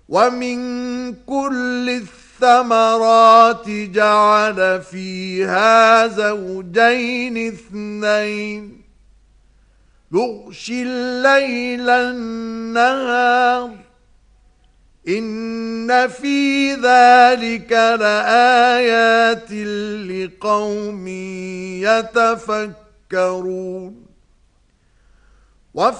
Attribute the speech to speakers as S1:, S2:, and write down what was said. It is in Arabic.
S1: ومن كل الثمرات جعل فيها زوجين اثنين يغشي الليل النهار إن في ذلك لآيات لقوم يتفكرون